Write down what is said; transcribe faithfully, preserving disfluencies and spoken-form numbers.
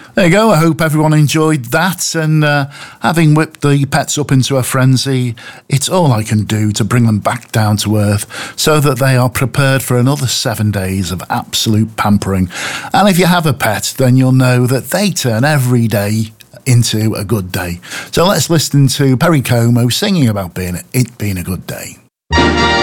There you go. I hope everyone enjoyed that. And uh, having whipped the pets up into a frenzy, it's all I can do to bring them back down to earth so that they are prepared for another seven days of absolute pampering. And if you have a pet, then you'll know that they turn every day into a good day. So let's listen to Perry Como singing about being it being a good day.